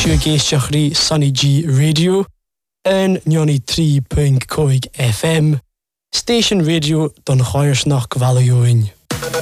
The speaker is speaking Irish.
Siw géisteach rí Sunny G Radio en 93.5 FM, Station Radio don Choirsnach Gvalioin.